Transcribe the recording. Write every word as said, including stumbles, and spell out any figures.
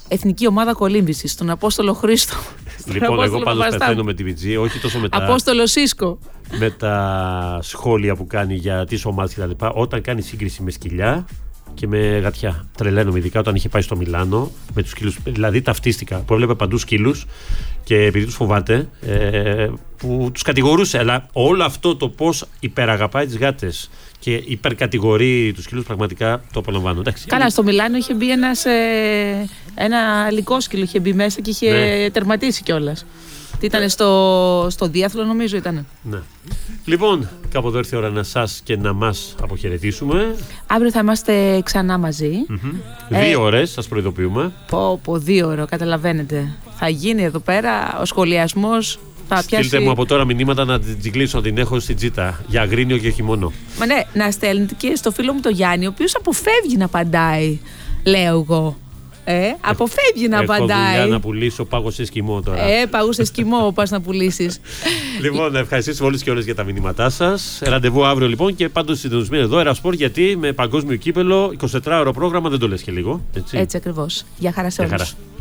εθνική ομάδα κολύμβησης, τον Απόστολο Χρήστο. Λοιπόν, εγώ πάντως πεθαίνω με τη Βιτζή, όχι τόσο με τα, Απόστολο Σίσκο. με τα σχόλια που κάνει για τις ομάδες κτλ. Όταν κάνει σύγκριση με σκυλιά και με γατιά. Τρελαίνομαι, ειδικά όταν είχε πάει στο Μιλάνο με τους σκύλους. Δηλαδή ταυτίστηκα που έβλεπε παντού σκύλους και επειδή τους φοβάται, ε, που τους κατηγορούσε. Αλλά όλο αυτό το πώς υπεραγαπάει τις γάτες και υπερκατηγορεί τους σκύλους, πραγματικά το απολαμβάνω. Εντάξει, Καλά, είναι... στο Μιλάνο είχε μπει ένας, ε, ένα λυκόσκυλο, είχε μπει μέσα και είχε ναι. τερματίσει κιόλας. Τι ήταν στο, στο διάθλο, νομίζω ήταν. Ναι. Λοιπόν, κάπου εδώ ήρθε η ώρα να σας και να μας αποχαιρετήσουμε. Αύριο θα είμαστε ξανά μαζί. Mm-hmm. Ε, δύο ώρες, σας προειδοποιούμε. Πω, πω, δύο ώρες, καταλαβαίνετε. Θα γίνει εδώ πέρα ο σχολιασμός. Θα Στείλτε πιάσει... μου από τώρα μηνύματα να την τζιγκλίσω, να την έχω στην τζίτα. Για αγρίνιο και χειμώνο. Μα ναι, να στέλνετε και στο φίλο μου τον Γιάννη, ο οποίος αποφεύγει να απαντάει, λέω εγώ. Ε, αποφεύγει να απαντάει. Έχω δουλειά να πουλήσω πάγο σε σκημό τώρα. Ε, πάγο σε σκημό πας να πουλήσεις. Λοιπόν, να ευχαριστήσουμε όλους και όλες για τα μηνύματά σας. Ραντεβού αύριο λοιπόν και πάντως συντονισμένοι εδώ, Ερασπορ, γιατί με παγκόσμιο κύπελο, εικοσιτετράωρο πρόγραμμα δεν το λες και λίγο. Έτσι, έτσι ακριβώς. Γεια χαρά σε όλους.